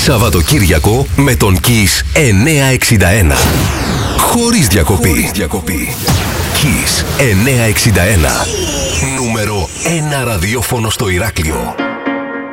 Σαββατοκύριακο με τον Kiss 961. Χωρίς διακοπή. Kiss 961. Νούμερο 1 ραδιόφωνο στο Ηράκλειο.